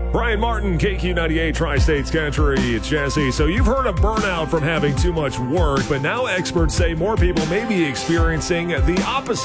Brian Martin, KQ98 Tri-States Country. It's Jesse. So you've heard of burnout from having too much work, but now experts say more people may be experiencing the opposite.